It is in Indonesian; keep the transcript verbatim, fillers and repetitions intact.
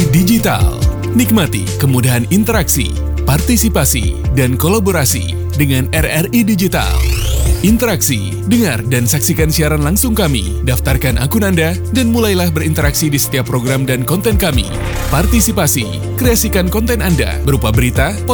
I Digital. Nikmati kemudahan interaksi, partisipasi, dan kolaborasi dengan R R I Digital. Interaksi, dengar dan saksikan siaran langsung kami, daftarkan akun Anda, dan mulailah berinteraksi di setiap program dan konten kami. Partisipasi, kreasikan konten Anda berupa berita,